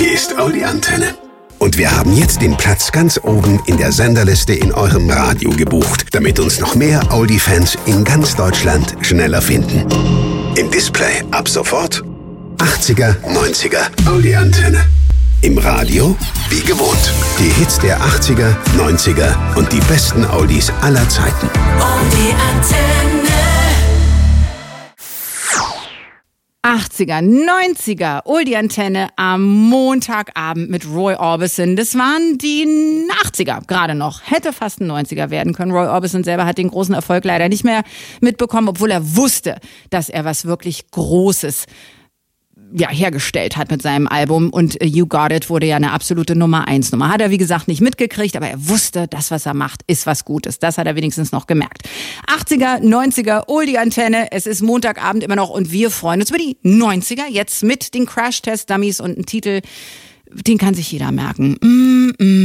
Hier ist Audi Antenne. Und wir haben jetzt den Platz ganz oben in der Senderliste in eurem Radio gebucht, damit uns noch mehr Audi-Fans in ganz Deutschland schneller finden. Im Display ab sofort 80er, 90er Audi Antenne. Im Radio wie gewohnt. Die Hits der 80er, 90er und die besten Audis aller Zeiten. Audi Antenne. 80er, 90er, Audi Antenne am Montagabend mit Roy Orbison. Das waren die 80er gerade noch. Hätte fast ein 90er werden können. Roy Orbison selber hat den großen Erfolg leider nicht mehr mitbekommen, obwohl er wusste, dass er was wirklich Großes hergestellt hat mit seinem Album, und You Got It wurde ja eine absolute Nummer-1-Nummer. Hat er, wie gesagt, nicht mitgekriegt, aber er wusste, das, was er macht, ist was Gutes. Das hat er wenigstens noch gemerkt. 80er, 90er, Oldie Antenne, es ist Montagabend immer noch und wir freuen uns über die 90er, jetzt mit den Crash-Test-Dummies und einen Titel, den kann sich jeder merken.